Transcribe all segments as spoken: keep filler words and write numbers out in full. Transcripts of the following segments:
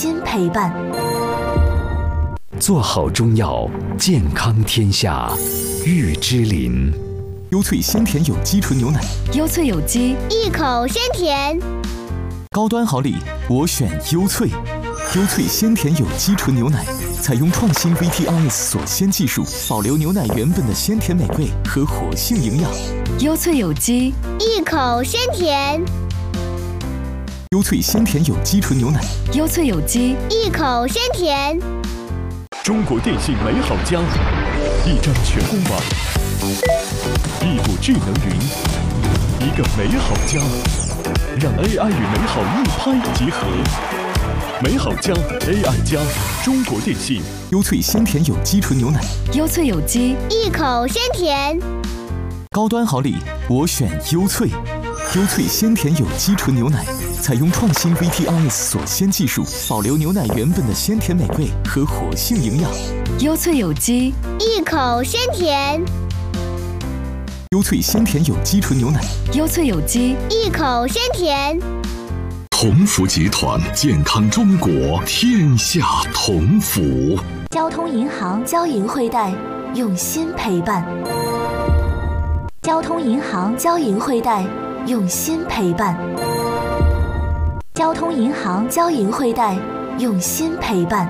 心陪伴。 做好中药，健康天下。玉芝林优萃鲜甜有机纯牛奶， 优萃有机， 一口鲜甜。 高端好礼，我选优萃。优萃鲜甜有机纯牛奶，采用创新 V T R S 锁鲜技术，保留牛奶原本的鲜甜美味和活性营养。 优萃有机， 一口鲜甜。 优萃鲜甜有机纯牛奶， 优萃有机， 一口鲜甜。 中国电信美好家，一张全公网，一股智能云，一个美好家，让 A I 与美好一拍即合。美好家 A I 加，中国电信。 优萃鲜甜有机纯牛奶， 优萃有机， 一口鲜甜。 高端好礼，我选优萃。优萃鲜甜有机纯牛奶，采用创新 V T R S 锁鲜技术，保留牛奶原本的鲜甜美味和活性营养。 优萃有机， 一口鲜甜。 优萃鲜甜有机纯牛奶， 优萃有机， 一口鲜甜。 同福集团，健康中国，天下同福。 交通银行交银汇贷，用心陪伴。交通银行交银汇贷，用心陪伴。交通银行交银汇贷，用心陪伴。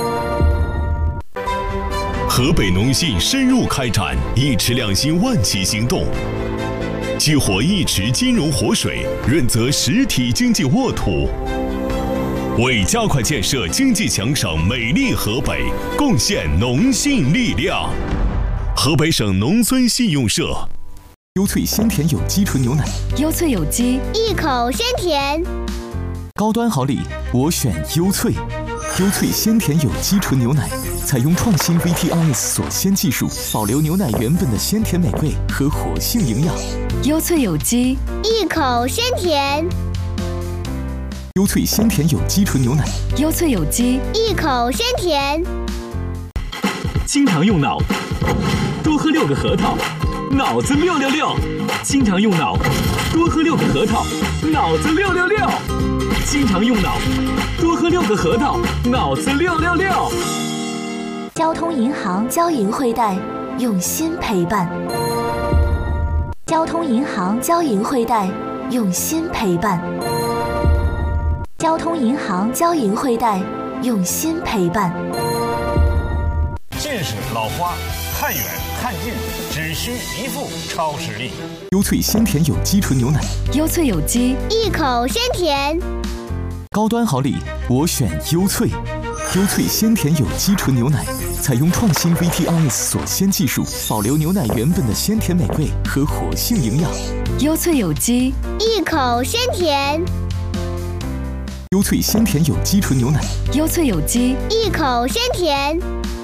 河北农信深入开展一池两新万企行动，激活一池金融活水，润泽实体经济沃土，为加快建设经济强省美丽河北贡献农信力量。河北省农村信用社。 优萃鲜甜有机纯牛奶， 优萃有机， 一口鲜甜。 高端好礼，我选优萃。优萃鲜甜有机纯牛奶，采用创新 V T R S 锁鲜技术，保留牛奶原本的鲜甜美味和活性营养。 优萃有机， 一口鲜甜。 优萃鲜甜有机纯牛奶， 优萃有机， 一口鲜甜。 经常用脑，多喝六个核桃，脑子六六六。经常用脑，多喝六个核桃，脑子六六六。经常用脑，多喝六个核桃，脑子六六六。 交通银行交银汇贷，用心陪伴。交通银行交银汇贷，用心陪伴。交通银行交银汇贷，用心陪伴。 近视、老花，看远看近，只需一副超视力。 优萃鲜甜有机纯牛奶， 优萃有机， 一口鲜甜。 高端好礼，我选优萃。优萃鲜甜有机纯牛奶，采用创新 V T R S 锁鲜技术，保留牛奶原本的鲜甜美味和活性营养。 优萃有机， 一口鲜甜。 优萃鲜甜有机纯牛奶， 优萃有机， 一口鲜甜。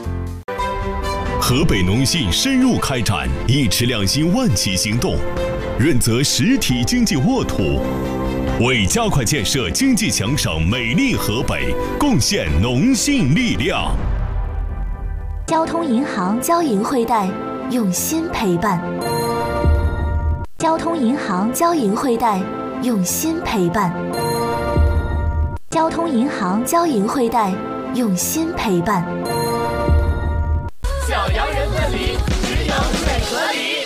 河北农信深入开展一池两新万企行动，润泽实体经济沃土，为加快建设经济强省美丽河北贡献农信力量。 交通银行交银汇贷，用心陪伴。交通银行交银汇贷，用心陪伴。交通银行交银汇贷，用心陪伴。 小洋人问理，只有最合理。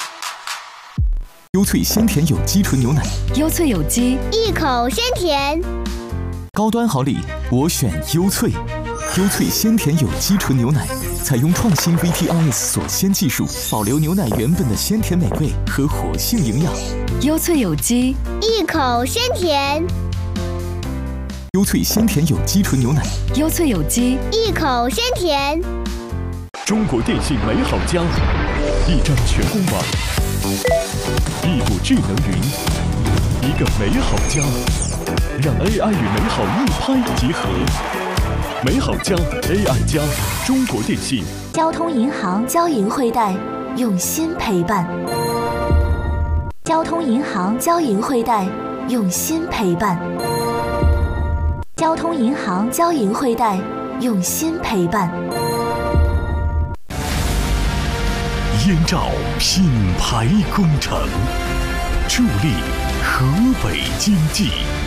优萃鲜甜有机纯牛奶， 优萃有机， 一口鲜甜。 高端好礼，我选优萃。优萃鲜甜有机纯牛奶，采用创新 V T R S 锁鲜技术，保留牛奶原本的鲜甜美味和活性营养。 优萃有机， 一口鲜甜。 优萃鲜甜有机纯牛奶， 优萃有机， 一口鲜甜。 中国电信美好家，一张全公网，一股智能云，一个美好家，让 A I 与美好一拍即合。美好家 A I 加，中国电信。 交通银行交银汇贷，用心陪伴。交通银行交银汇贷，用心陪伴。交通银行交银汇贷，用心陪伴。 燕赵品牌工程，助力河北经济。